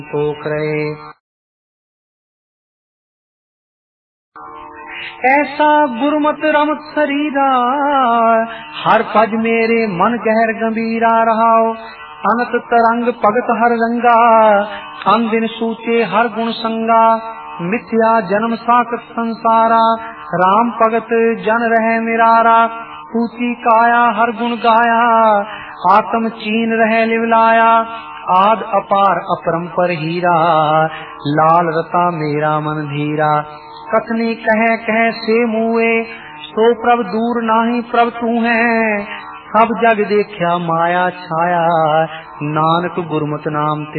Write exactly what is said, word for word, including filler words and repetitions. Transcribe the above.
को करे। ऐसा गुरमत रमत शरीरा, हर पज मेरे मन गहर गंभीरा रहाओ। अनत तरंग भगत हर रंगा, अन दिन सूचे हर गुण संगा। मिथ्या जन्म साकत संसारा, राम भगत जन रहे निरारा। ऊंची काया हर गुण गाया, आत्म चीन रहे लिवलाया। आद अपार अपरंपर हीरा, लाल रता मेरा मन धीरा। कथनी कहे कहे से मुए, सो प्रभ दूर नाही प्रभ तू है। सब जग देखा माया छाया, नानक गुरमत नाम ते